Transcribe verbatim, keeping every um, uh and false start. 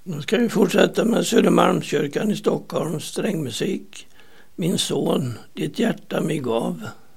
Nu ska vi fortsätta med Södermalmskyrkan i Stockholm, strängmusik. Min son, ditt hjärta mig gav.